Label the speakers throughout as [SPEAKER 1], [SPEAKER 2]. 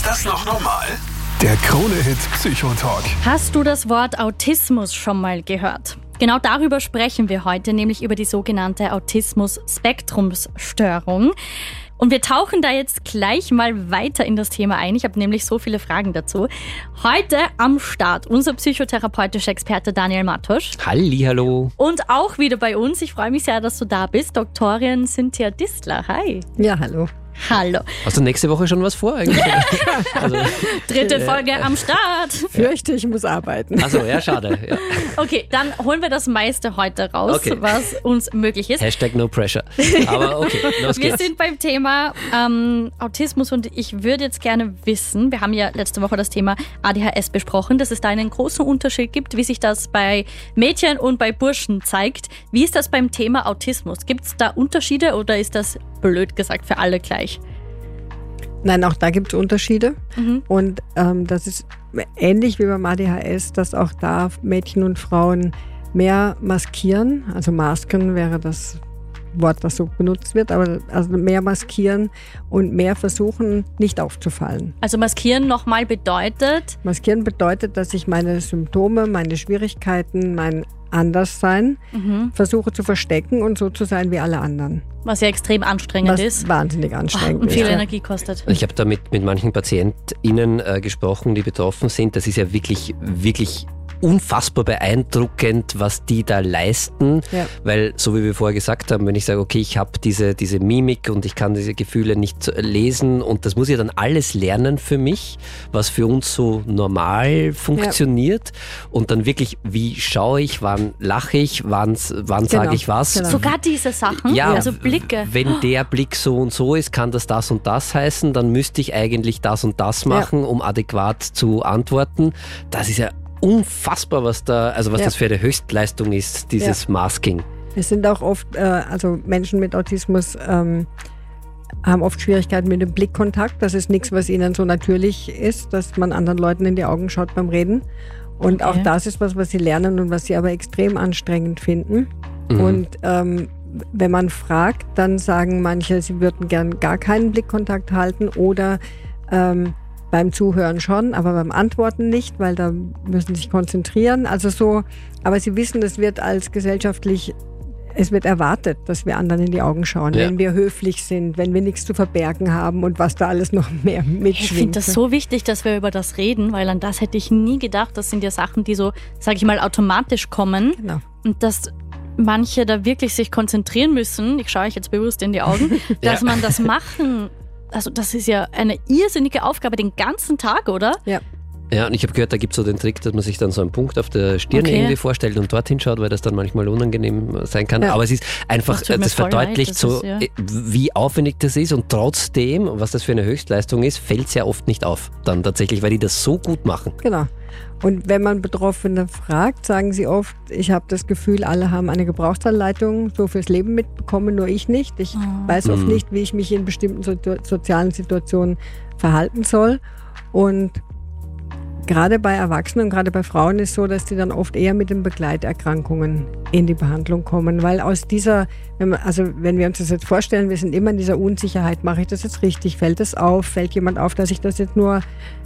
[SPEAKER 1] das noch normal? Der Krone-Hit Psychotalk.
[SPEAKER 2] Hast du das Wort Autismus schon mal gehört? Genau darüber sprechen wir heute, nämlich über die sogenannte Autismus-Spektrumsstörung. Und wir tauchen da jetzt gleich mal weiter in das Thema ein. Ich habe nämlich so viele Fragen dazu. Heute am Start unser psychotherapeutischer Experte Daniel Mattosch.
[SPEAKER 3] Hallihallo.
[SPEAKER 2] Und auch wieder bei uns, ich freue mich sehr, dass du da bist, Doktorin Cynthia Distler. Hi.
[SPEAKER 4] Ja, hallo.
[SPEAKER 2] Hallo.
[SPEAKER 3] Hast du nächste Woche schon was vor eigentlich?
[SPEAKER 2] Dritte Folge am Start.
[SPEAKER 4] Fürchte, ich muss arbeiten.
[SPEAKER 3] Achso, ja, schade. Ja.
[SPEAKER 2] Okay, dann holen wir das meiste heute raus,
[SPEAKER 3] Okay.
[SPEAKER 2] was uns möglich ist.
[SPEAKER 3] Hashtag no pressure. Aber okay, los
[SPEAKER 2] Wir
[SPEAKER 3] geht's.
[SPEAKER 2] sind beim Thema Autismus und ich würde jetzt gerne wissen, wir haben ja letzte Woche das Thema ADHS besprochen, dass es da einen großen Unterschied gibt, wie sich das bei Mädchen und bei Burschen zeigt. Wie ist das beim Thema Autismus? Gibt es da Unterschiede oder ist das blöd gesagt für alle gleich?
[SPEAKER 4] Nein, auch da gibt es Unterschiede. Und das ist ähnlich wie beim ADHS, dass auch da Mädchen und Frauen mehr maskieren. Also Masken wäre das Wort, das so benutzt wird, aber also mehr maskieren und mehr versuchen, nicht aufzufallen.
[SPEAKER 2] Also maskieren nochmal bedeutet?
[SPEAKER 4] Maskieren bedeutet, dass ich meine Symptome, meine Schwierigkeiten, mein Anderssein versuche zu verstecken und so zu sein wie alle anderen.
[SPEAKER 2] Was ja extrem anstrengend
[SPEAKER 4] Was
[SPEAKER 2] ist
[SPEAKER 4] wahnsinnig anstrengend
[SPEAKER 2] und viel
[SPEAKER 4] ist.
[SPEAKER 2] Energie kostet.
[SPEAKER 3] Ich habe da mit manchen PatientInnen gesprochen, die betroffen sind. Das ist ja wirklich unfassbar beeindruckend, was die da leisten,
[SPEAKER 4] Ja.
[SPEAKER 3] weil, so wie wir vorher gesagt haben, wenn ich sage, okay, ich habe diese Mimik und ich kann diese Gefühle nicht lesen und das muss ich dann alles lernen für mich, was für uns so normal funktioniert und dann wirklich, wie schaue ich, wann lache ich, wann sage ich was.
[SPEAKER 4] Genau.
[SPEAKER 2] Sogar diese Sachen,
[SPEAKER 3] Ja,
[SPEAKER 2] also Blicke.
[SPEAKER 3] Wenn der Blick so und so ist, kann das und das heißen, dann müsste ich eigentlich das und das machen, um adäquat zu antworten. Das ist ja unfassbar, was das für eine Höchstleistung ist, dieses Masking.
[SPEAKER 4] Es sind auch oft, also Menschen mit Autismus haben oft Schwierigkeiten mit dem Blickkontakt. Das ist nichts, was ihnen so natürlich ist, dass man anderen Leuten in die Augen schaut beim Reden. Und auch das ist was sie lernen und was sie aber extrem anstrengend finden. Und wenn man fragt, dann sagen manche, sie würden gern gar keinen Blickkontakt halten oder beim Zuhören schon, aber beim Antworten nicht, weil da müssen sie sich konzentrieren. Also so, aber sie wissen, es wird als gesellschaftlich, es wird erwartet, dass wir anderen in die Augen schauen, wenn wir höflich sind, wenn wir nichts zu verbergen haben und was da alles noch mehr mitschwingt.
[SPEAKER 2] Ich finde das so wichtig, dass wir über das reden, weil an das hätte ich nie gedacht. Das sind ja Sachen, die so, sage ich mal, automatisch kommen.
[SPEAKER 4] Genau.
[SPEAKER 2] Und dass manche da wirklich sich konzentrieren müssen, ich schaue euch jetzt bewusst in die Augen, dass man das machen. Also das ist ja eine irrsinnige Aufgabe den ganzen Tag, oder?
[SPEAKER 4] Ja.
[SPEAKER 3] Ja, und ich habe gehört, da gibt es so den Trick, dass man sich dann so einen Punkt auf der Stirn irgendwie vorstellt und dorthin schaut, weil das dann manchmal unangenehm sein kann.
[SPEAKER 4] Ja.
[SPEAKER 3] Aber es ist einfach, das verdeutlicht so,
[SPEAKER 2] ja.
[SPEAKER 3] wie aufwendig das ist und trotzdem, was das für eine Höchstleistung ist, fällt es ja oft nicht auf dann tatsächlich, weil die das so gut machen.
[SPEAKER 4] Genau. Und wenn man Betroffene fragt, sagen sie oft, ich habe das Gefühl, alle haben eine Gebrauchsanleitung so fürs Leben mitbekommen, nur ich nicht. Ich weiß oft nicht, wie ich mich in bestimmten sozialen Situationen verhalten soll. Und gerade bei Erwachsenen und gerade bei Frauen ist es so, dass die dann oft eher mit den Begleiterkrankungen in die Behandlung kommen. Weil aus dieser, wenn wir uns das jetzt vorstellen, wir sind immer in dieser Unsicherheit, mache ich das jetzt richtig, fällt es auf, fällt jemand auf, dass ich das jetzt nur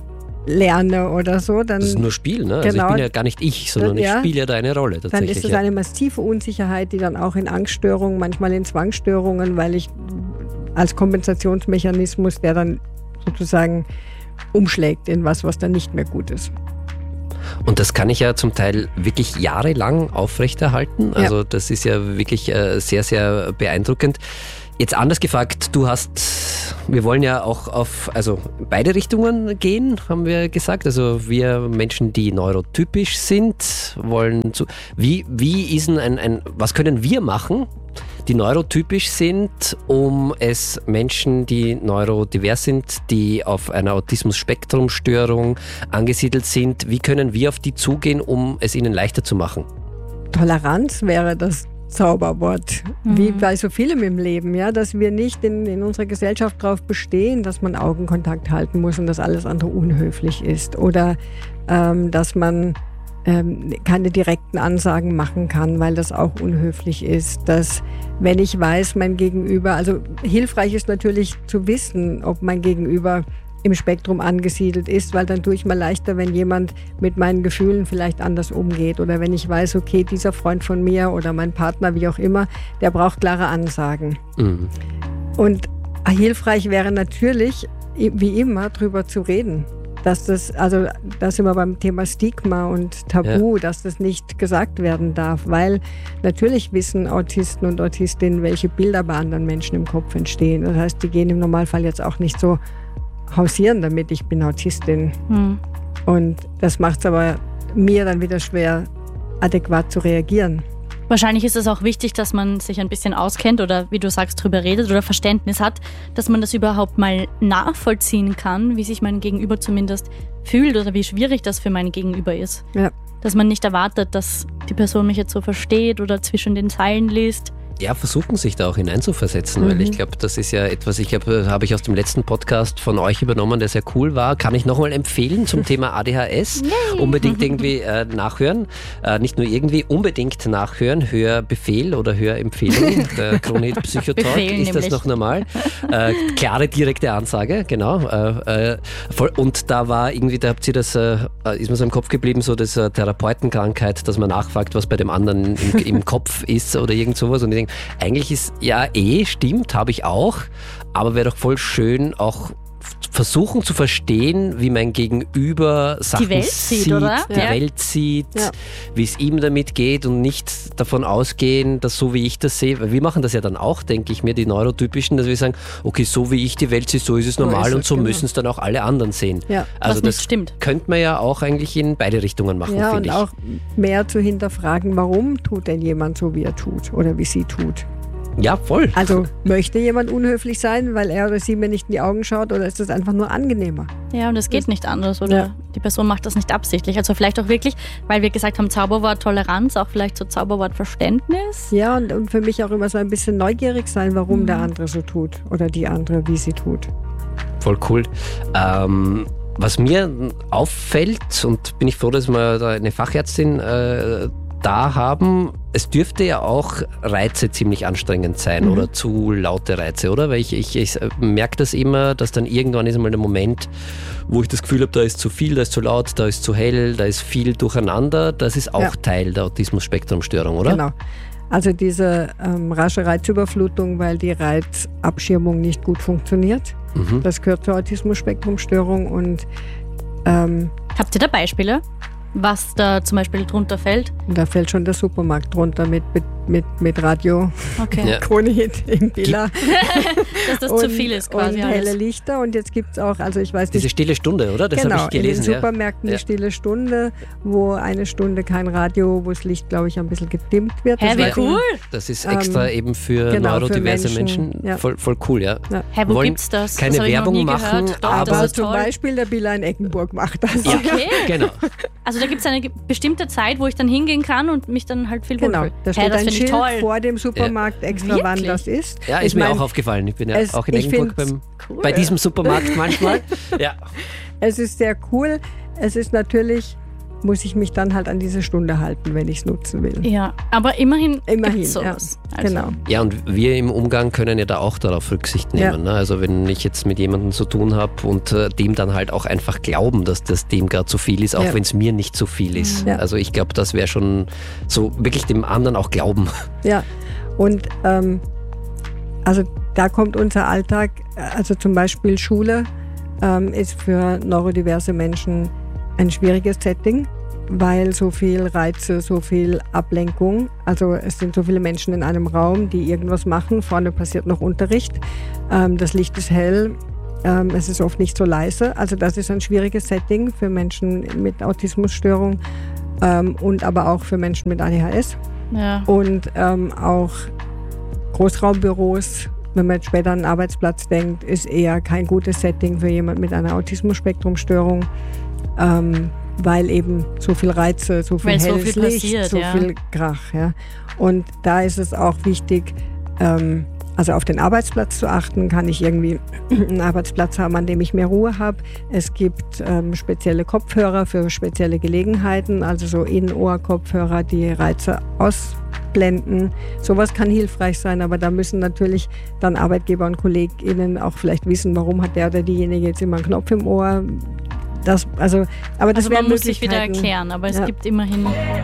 [SPEAKER 4] lerne oder so, dann...
[SPEAKER 3] Das ist nur Spiel, ne? Also
[SPEAKER 4] Genau.
[SPEAKER 3] ich bin ja gar nicht ich, sondern ich spiele ja da eine Rolle
[SPEAKER 4] Dann
[SPEAKER 3] tatsächlich.
[SPEAKER 4] ist das eine massive Unsicherheit, die dann auch in Angststörungen, manchmal in Zwangsstörungen, weil ich als Kompensationsmechanismus, der dann sozusagen umschlägt in was dann nicht mehr gut ist.
[SPEAKER 3] Und das kann ich ja zum Teil wirklich jahrelang aufrechterhalten. Also das ist ja wirklich sehr, sehr beeindruckend. Jetzt anders gefragt, wir wollen ja auch auf beide Richtungen gehen, haben wir gesagt. Also wir Menschen, die neurotypisch sind, wollen wie ist denn was können wir machen, die neurotypisch sind, um es Menschen, die neurodivers sind, die auf einer Autismus-Spektrum-Störung angesiedelt sind, wie können wir auf die zugehen, um es ihnen leichter zu machen?
[SPEAKER 4] Toleranz wäre das Zauberwort, wie bei so vielem im Leben, ja, dass wir nicht in unserer Gesellschaft darauf bestehen, dass man Augenkontakt halten muss und dass alles andere unhöflich ist oder dass man keine direkten Ansagen machen kann, weil das auch unhöflich ist, dass wenn ich weiß, mein Gegenüber, also hilfreich ist natürlich zu wissen, ob mein Gegenüber im Spektrum angesiedelt ist, weil dann tue ich mir leichter, wenn jemand mit meinen Gefühlen vielleicht anders umgeht oder wenn ich weiß, okay, dieser Freund von mir oder mein Partner, wie auch immer, der braucht klare Ansagen. Mhm. Und hilfreich wäre natürlich, wie immer, drüber zu reden. Dass das, also da sind wir beim Thema Stigma und Tabu, dass das nicht gesagt werden darf, weil natürlich wissen Autisten und Autistinnen, welche Bilder bei anderen Menschen im Kopf entstehen. Das heißt, die gehen im Normalfall jetzt auch nicht so hausieren damit, ich bin Autistin. Und das macht es aber mir dann wieder schwer, adäquat zu reagieren.
[SPEAKER 2] Wahrscheinlich ist es auch wichtig, dass man sich ein bisschen auskennt oder, wie du sagst, drüber redet oder Verständnis hat, dass man das überhaupt mal nachvollziehen kann, wie sich mein Gegenüber zumindest fühlt oder wie schwierig das für mein Gegenüber ist. Ja. Dass man nicht erwartet, dass die Person mich jetzt so versteht oder zwischen den Zeilen liest.
[SPEAKER 3] Ja, versuchen sich da auch hineinzuversetzen, weil ich glaube, das ist ja etwas, habe ich aus dem letzten Podcast von euch übernommen, der sehr cool war. Kann ich nochmal empfehlen zum Thema ADHS. Unbedingt irgendwie nachhören. Nicht nur irgendwie, unbedingt nachhören. Hörbefehl oder Hörempfehlung. Der Krone-Hit Psychotalk ist das noch normal. Klare, direkte Ansage, genau. Und da war irgendwie, da habt ihr das, ist mir so im Kopf geblieben, so das Therapeutenkrankheit, dass man nachfragt, was bei dem anderen im Kopf ist oder irgend sowas. Und ich denke, eigentlich ist stimmt, habe ich auch, aber wäre doch voll schön, auch versuchen zu verstehen, wie mein Gegenüber Sachen
[SPEAKER 2] die Welt sieht, oder?
[SPEAKER 3] Die Welt sieht, wie es ihm damit geht und nicht davon ausgehen, dass so wie ich das sehe, weil wir machen das ja dann auch, denke ich mir, die Neurotypischen, dass wir sagen, okay, so wie ich die Welt sehe, so ist es normal und so müssen es dann auch alle anderen sehen.
[SPEAKER 4] Ja.
[SPEAKER 3] Also
[SPEAKER 2] was
[SPEAKER 3] das
[SPEAKER 2] nicht stimmt.
[SPEAKER 3] Könnte man ja auch eigentlich in beide Richtungen machen, finde ich.
[SPEAKER 4] Ja, und auch mehr zu hinterfragen, warum tut denn jemand so, wie er tut oder wie sie tut.
[SPEAKER 3] Ja, voll.
[SPEAKER 4] Also möchte jemand unhöflich sein, weil er oder sie mir nicht in die Augen schaut, oder ist das einfach nur angenehmer?
[SPEAKER 2] Ja, und es geht nicht anders, oder die Person macht das nicht absichtlich. Also vielleicht auch wirklich, weil wir gesagt haben, Zauberwort Toleranz, auch vielleicht so Zauberwort Verständnis.
[SPEAKER 4] Ja, und für mich auch immer so ein bisschen neugierig sein, warum der andere so tut oder die andere, wie sie tut.
[SPEAKER 3] Voll cool. Was mir auffällt, und bin ich froh, dass wir da eine Fachärztin da haben, es dürfte ja auch Reize ziemlich anstrengend sein oder zu laute Reize, oder? Weil ich merke das immer, dass dann irgendwann ist einmal der Moment, wo ich das Gefühl habe, da ist zu viel, da ist zu laut, da ist zu hell, da ist viel durcheinander. Das ist auch Teil der Autismus-Spektrum-Störung, oder?
[SPEAKER 4] Genau. Also diese rasche Reizüberflutung, weil die Reizabschirmung nicht gut funktioniert. Das gehört zur Autismus-Spektrum-Störung. Und
[SPEAKER 2] habt ihr da Beispiele, was da zum Beispiel drunter fällt?
[SPEAKER 4] Da fällt schon der Supermarkt drunter mit Radio, Krone-Hit im Billa.
[SPEAKER 2] Dass das zu viel ist quasi.
[SPEAKER 4] Und helle Lichter. Und jetzt gibt es auch, also ich weiß nicht.
[SPEAKER 3] Diese stille Stunde, oder? Das habe ich gelesen.
[SPEAKER 4] In den Supermärkten die stille Stunde, wo eine Stunde kein Radio, wo das Licht, glaube ich, ein bisschen gedimmt wird.
[SPEAKER 2] Hä, wie cool!
[SPEAKER 3] Das ist extra eben für neurodiverse Menschen. Voll cool, ja.
[SPEAKER 2] Hä, wo gibt's das?
[SPEAKER 3] Keine
[SPEAKER 2] das
[SPEAKER 3] Werbung machen,
[SPEAKER 2] Doch,
[SPEAKER 4] aber zum Beispiel der Billa in Eckenburg macht das.
[SPEAKER 3] Ja, genau.
[SPEAKER 2] Also da gibt es eine bestimmte Zeit, wo ich dann hingehen kann und mich dann halt viel wohlfühle.
[SPEAKER 4] Genau, da steht ein Schild vor dem Supermarkt extra, wann das ist.
[SPEAKER 3] Ja, ist mir auch aufgefallen. Ich bin ja auch in Eckenburg bei diesem Supermarkt manchmal. Ja.
[SPEAKER 4] Es ist sehr cool. Es ist natürlich, muss ich mich dann halt an diese Stunde halten, wenn ich es nutzen will.
[SPEAKER 2] Ja, aber immerhin sowas.
[SPEAKER 4] Ja, genau.
[SPEAKER 3] Ja, und wir im Umgang können ja da auch darauf Rücksicht nehmen. Ne? Also wenn ich jetzt mit jemandem zu tun habe und dem dann halt auch einfach glauben, dass das dem gerade zu viel ist, auch wenn es mir nicht zu viel ist. Ja. Also ich glaube, das wäre schon so wirklich dem anderen auch glauben.
[SPEAKER 4] Ja, und also da kommt unser Alltag, also zum Beispiel Schule ist für neurodiverse Menschen ein schwieriges Setting, weil so viel Reize, so viel Ablenkung, also es sind so viele Menschen in einem Raum, die irgendwas machen, vorne passiert noch Unterricht, das Licht ist hell, es ist oft nicht so leise, also das ist ein schwieriges Setting für Menschen mit Autismusstörung und aber auch für Menschen mit ADHS und auch Großraumbüros. Wenn man jetzt später an einen Arbeitsplatz denkt, ist eher kein gutes Setting für jemand mit einer Autismus-Spektrum-Störung, weil eben so viel Reize, so viel helles Licht, so viel Krach. Ja. Und da ist es auch wichtig, also auf den Arbeitsplatz zu achten. Kann ich irgendwie einen Arbeitsplatz haben, an dem ich mehr Ruhe habe? Es gibt spezielle Kopfhörer für spezielle Gelegenheiten, also so Innenohr-Kopfhörer, die Reize ausblenden. Sowas kann hilfreich sein, aber da müssen natürlich dann Arbeitgeber und KollegInnen auch vielleicht wissen, warum hat der oder diejenige jetzt immer einen Knopf im Ohr. Aber das
[SPEAKER 2] man muss sich wieder erklären, aber es gibt immerhin